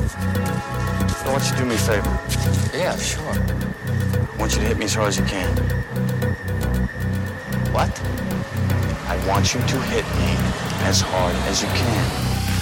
I want you to do me a favor. Yeah, sure. I want you to hit me as hard as you can. What? I want you to hit me as hard as you can.